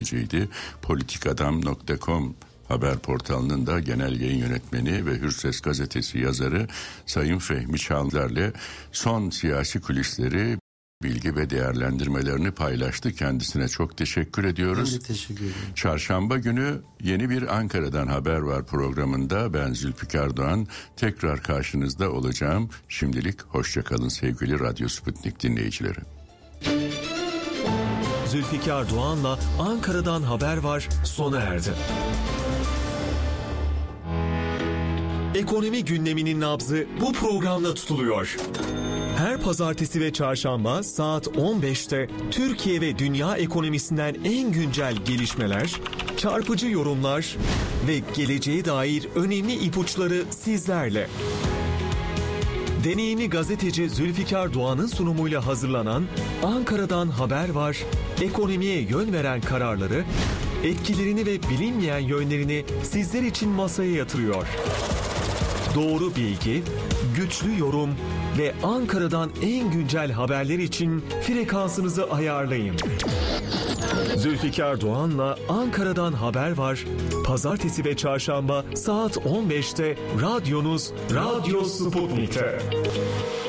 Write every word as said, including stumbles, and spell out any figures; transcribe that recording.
politikadam nokta com haber portalının da genel yayın yönetmeni ve Hürses gazetesi yazarı Sayın Fehmi Çağlar'la son siyasi kulisleri, bilgi ve değerlendirmelerini paylaştı. Kendisine çok teşekkür ediyoruz. Ben de teşekkür ederim. Çarşamba günü yeni bir Ankara'dan Haber Var programında ben Zülfikar Doğan tekrar karşınızda olacağım. Şimdilik hoşça kalın sevgili Radyo Sputnik dinleyicileri. Zülfikar Doğan'la Ankara'dan Haber Var sona erdi. Ekonomi gündeminin nabzı bu programda tutuluyor. Her pazartesi ve çarşamba saat on beşte Türkiye ve dünya ekonomisinden en güncel gelişmeler, çarpıcı yorumlar ve geleceğe dair önemli ipuçları sizlerle. Deneyimli gazeteci Zülfikar Doğan'ın sunumuyla hazırlanan Ankara'dan Haber Var, ekonomiye yön veren kararları, etkilerini ve bilinmeyen yönlerini sizler için masaya yatırıyor. Doğru bilgi, güçlü yorum ve Ankara'dan en güncel haberler için frekansınızı ayarlayın. Zülfikar Doğan'la Ankara'dan Haber Var, pazartesi ve çarşamba saat on beşte radyonuz Radyo Sputnik'te.